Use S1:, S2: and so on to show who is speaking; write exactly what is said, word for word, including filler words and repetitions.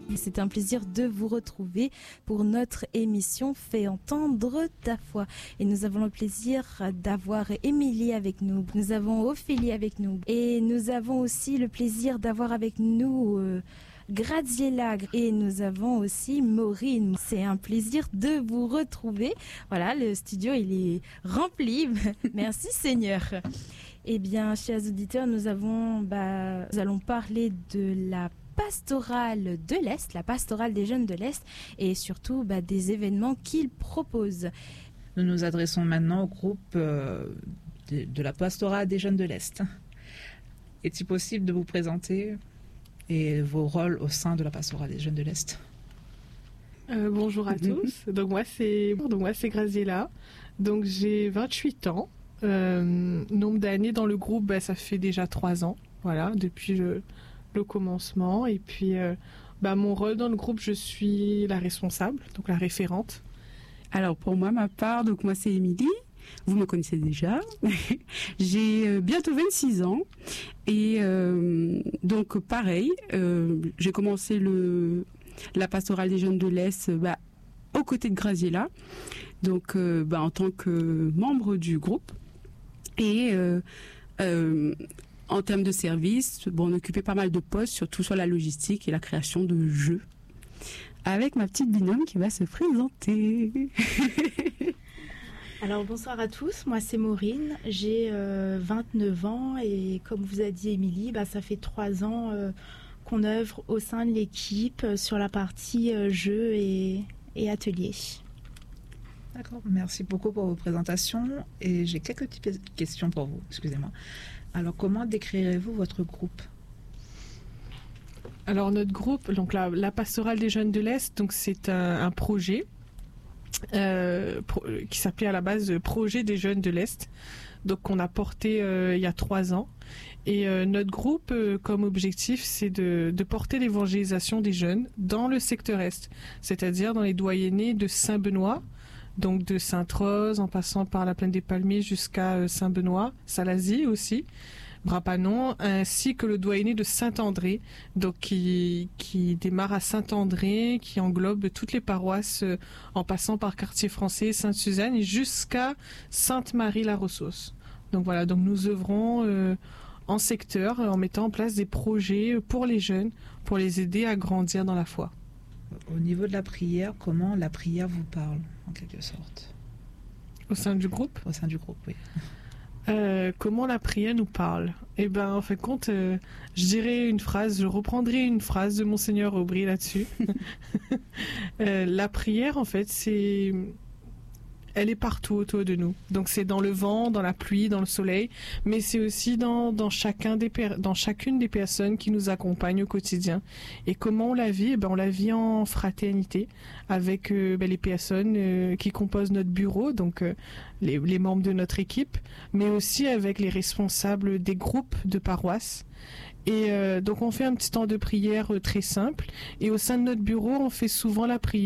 S1: C'est un plaisir de vous retrouver pour notre émission Fais entendre ta foi. Et nous avons le plaisir d'avoir Émilie avec nous, nous avons Ophélie avec nous et nous avons aussi le plaisir d'avoir avec nous euh, Graziella et nous avons aussi Maureen. C'est un plaisir de vous retrouver. Voilà, le studio il est rempli. Merci Seigneur. Eh bien, chers auditeurs, nous avons, bah, nous allons parler de la pastorale de l'Est, la pastorale des jeunes de l'Est et surtout bah, des événements qu'ils proposent.
S2: Nous nous adressons maintenant au groupe euh, de, de la pastorale des jeunes de l'Est. Est-il possible de vous présenter et vos rôles au sein de la pastorale des jeunes de l'Est?
S3: euh, Bonjour à tous. Donc moi c'est donc moi c'est Graziella. Donc j'ai vingt-huit ans. Euh, nombre d'années dans le groupe, bah, ça fait déjà trois ans. Voilà, depuis le, le commencement. Et puis euh, bah, mon rôle dans le groupe, je suis la responsable, donc la référente.
S4: Alors pour moi, ma part, donc moi c'est Émilie. Vous me connaissez déjà. J'ai euh, bientôt vingt-six ans et euh, donc pareil, euh, j'ai commencé le la pastorale des jeunes de l'Est bah, aux côtés de Graziella, donc euh, bah, en tant que membre du groupe et euh, euh, en termes de services, bon, on occupait pas mal de postes, surtout sur la logistique et la création de jeux. Avec ma petite binôme qui va se présenter.
S5: Alors bonsoir à tous, moi c'est Maureen, j'ai euh, vingt-neuf ans et comme vous a dit Émilie, bah, ça fait trois ans euh, qu'on œuvre au sein de l'équipe euh, sur la partie euh, jeux et, et ateliers.
S2: D'accord, merci beaucoup pour vos présentations et j'ai quelques petites questions pour vous, excusez-moi. Alors comment décrirez-vous votre groupe ?
S3: Alors notre groupe, donc la, la pastorale des jeunes de l'Est, donc c'est un, un projet euh, pro, qui s'appelait à la base Projet des jeunes de l'Est, donc qu'on a porté euh, il y a trois ans. Et euh, notre groupe, euh, comme objectif, c'est de, de porter l'évangélisation des jeunes dans le secteur Est, c'est-à-dire dans les doyennés de Saint-Benoît, donc de Sainte-Rose, en passant par la plaine des Palmiers jusqu'à euh, Saint-Benoît, Salazie aussi, Brapanon, ainsi que le doyenné de Saint-André, donc qui, qui démarre à Saint-André, qui englobe toutes les paroisses euh, en passant par Quartier Français, Sainte-Suzanne et jusqu'à Sainte-Marie-la-Ressource. Donc voilà, donc nous œuvrons euh, en secteur en mettant en place des projets pour les jeunes, pour les aider à grandir dans la foi.
S2: Au niveau de la prière, comment la prière vous parle, en quelque sorte ?
S3: Au sein du groupe ?
S2: Au sein du groupe, oui.
S3: Euh, comment la prière nous parle ? Eh ben, en fait, compte, euh, je dirais une phrase, je reprendrai une phrase de Monseigneur Aubry là-dessus. euh, la prière, en fait, c'est, elle est partout autour de nous. Donc, c'est dans le vent, dans la pluie, dans le soleil, mais c'est aussi dans dans chacun des per... dans chacune des personnes qui nous accompagnent au quotidien. Et comment on la vit ? Eh ben, on la vit en fraternité avec euh, ben, les personnes euh, qui composent notre bureau, donc euh, les, les membres de notre équipe, mais aussi avec les responsables des groupes de paroisse. Et euh, donc on fait un petit temps de prière euh, très simple. Et au sein de notre bureau, on fait souvent la prière